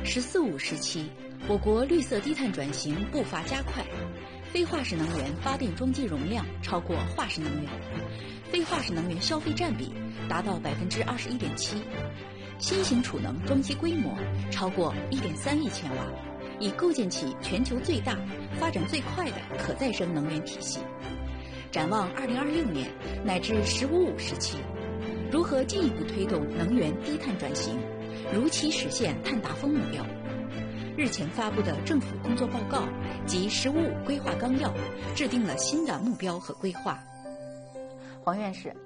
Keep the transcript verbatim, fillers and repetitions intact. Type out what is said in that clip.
十四五时期，我国绿色低碳转型步伐加快，非化石能源发电装机容量超过化石能源，非化石能源消费占比达到百分之二十一点七，新型储能装机规模超过一点三亿千瓦，已构建起全球最大、发展最快的可再生能源体系。展望二零二六年乃至“十五五”时期，如何进一步推动能源低碳转型，如期实现碳达峰目标？日前发布的政府工作报告及“十五五”规划纲要，制定了新的目标和规划。黄院士，